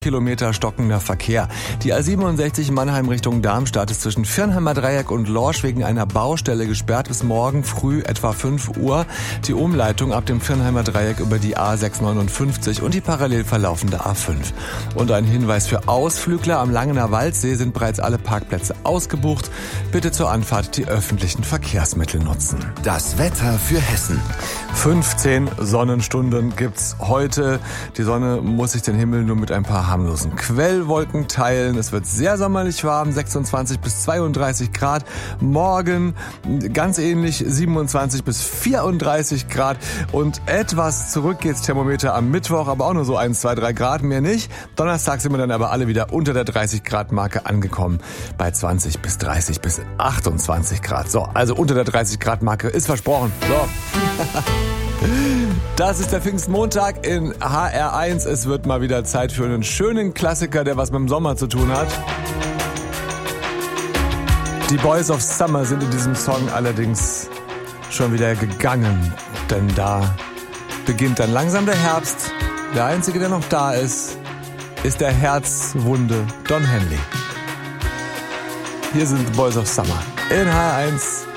Kilometer stockender Verkehr. Die A67 Mannheim Richtung Darmstadt ist zwischen Viernheimer Dreieck und Lorsch wegen einer Baustelle gesperrt bis morgen früh etwa 5 Uhr. Die Umleitung ab dem Viernheimer Dreieck über die A659 und die parallel verlaufende A5. Und ein Hinweis für Ausflügler: am Langener Waldsee sind bereits alle Parkplätze ausgebucht. Bitte zur Anfahrt die öffentlichen Verkehrsmittel nutzen. Das Wetter für Hessen. 15 Sonnenstunden gibt's heute. Die Sonne muss sich den Himmel nur mit ein paar harmlosen Quellwolken teilen. Es wird sehr sommerlich warm, 26 bis 32 Grad. Morgen ganz ähnlich, 27 bis 34 Grad. Und etwas zurück geht's Thermometer am Mittwoch, aber auch nur so 1, 2, 3 Grad, mehr nicht. Donnerstag sind wir dann aber alle wieder unter der 30 Grad Marke angekommen. Bei 20 bis 30 bis 28 Grad. So, also unter der 30 Grad Marke ist versprochen. So. Das ist der Pfingstmontag in HR1. Es wird mal wieder Zeit für einen schönen Klassiker, der was mit dem Sommer zu tun hat. Die Boys of Summer sind in diesem Song allerdings schon wieder gegangen. Denn da beginnt dann langsam der Herbst. Der Einzige, der noch da ist der herzwunde Don Henley. Hier sind die Boys of Summer in HR1.